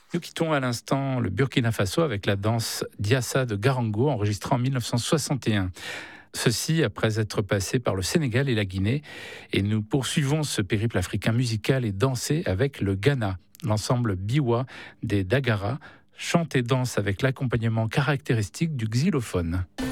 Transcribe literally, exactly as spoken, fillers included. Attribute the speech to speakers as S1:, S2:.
S1: Nous quittons à l'instant le Burkina Faso avec la danse Diassa de Garango, enregistrée en mille neuf cent soixante et un. Ceci après être passé par le Sénégal et la Guinée. Et nous poursuivons ce périple africain musical et dansé avec le Ghana. L'ensemble Biwa des Dagara chante et danse avec l'accompagnement caractéristique du xylophone.